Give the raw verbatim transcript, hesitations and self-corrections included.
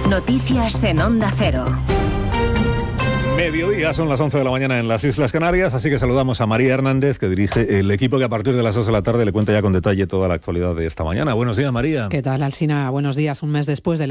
Noticias en Onda Cero. Mediodía, son las once de la mañana en las Islas Canarias, así que saludamos a María Hernández, que dirige el equipo que a partir de las dos de la tarde le cuenta ya con detalle toda la actualidad de esta mañana. Buenos días, María. ¿Qué tal, Alsina? Buenos días. Un mes después de la